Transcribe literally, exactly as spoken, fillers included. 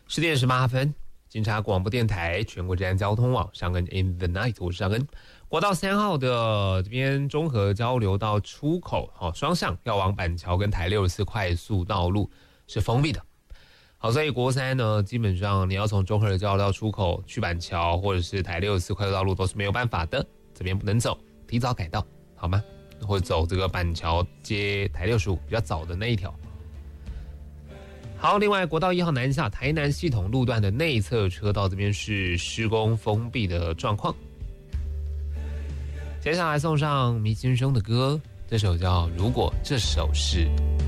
十点十八分，警察广播电台全国治安交通网上恩 in the night， 我是上恩。国道三号的这边中和交流道出口，好、哦、双向要往板桥跟台六十四快速道路是封闭的。好，所以国三呢，基本上你要从中和的交流道出口去板桥或者是台六十四快速道路都是没有办法的，这边不能走，提早改道好吗？或者走这个板桥接台六十五比较早的那一条。好，另外国道一号南下台南系统路段的内侧车道这边是施工封闭的状况。接下来送上迷先生的歌，这首叫《如果这首是》。